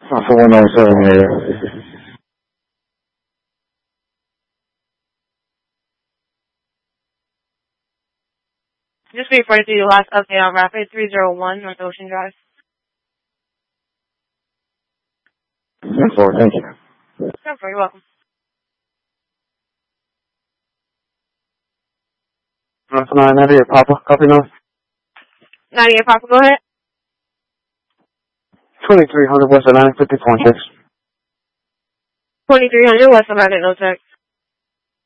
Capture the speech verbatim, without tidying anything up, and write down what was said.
Alpha one oh seven here. Just wait for it to do the last update on Rapid three oh one North Ocean Drive. That's all, thank you. Sure, you're welcome. That's nine ninety-eight, Papa. Copy now. ninety-eight, Papa, go ahead. twenty-three hundred West Atlantic, fifty point six. twenty-three hundred West Atlantic, no check.